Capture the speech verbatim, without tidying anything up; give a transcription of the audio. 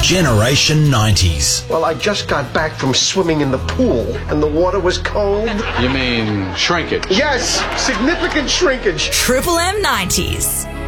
Generation nineties. Well, I just got back from swimming in the pool, and the water was cold. You mean shrinkage? Yes, significant shrinkage. Triple M nineties.